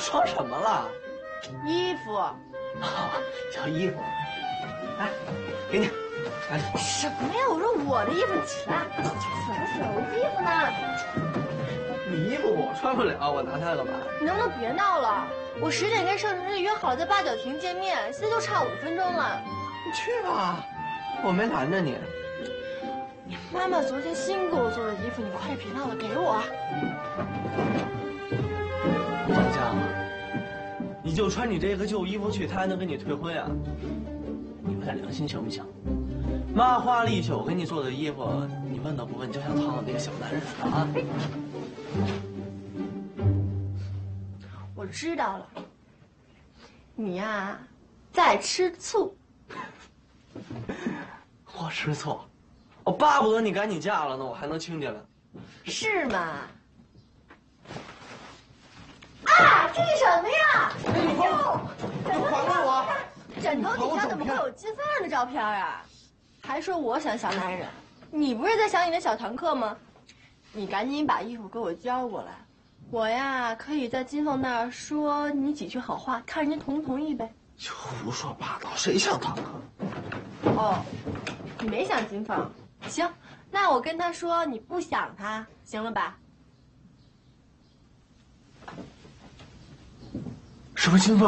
说什么了？ 衣服。 啊，叫衣服。来，给你。来。 什么呀？我说我的衣服，起来！什么衣服呢？ 你衣服我穿不了，我拿它干嘛？ 你能不能别闹了？我10点跟盛晨日约好了在八角亭见面，现在就差5分钟了。 你去吧，我没拦着你。 妈妈昨天新给我做的衣服，你快别闹了，给我。 小江，你就穿你这个旧衣服去，他还能跟你退婚啊？你有点良心行不行？妈花了一宿给你做的衣服，你问都不问就想讨好那个小男人啊？ 我知道了，你呀，在吃醋。 我吃醋，我巴不得你赶紧嫁了呢，我还能亲家了。 是吗？啊，这是什么呀？ 哎呦，你还给我！ 枕头底下怎么会有金凤儿的照片啊？还说我想小男人，你不是在想你的小堂客吗？你赶紧把衣服给我交过来，我呀可以在金凤那儿说你几句好话，看人家同不同意呗。 就胡说八道，谁想堂客？ 哦，你没想金凤，行，那我跟他说你不想他，行了吧？ 什么金凤？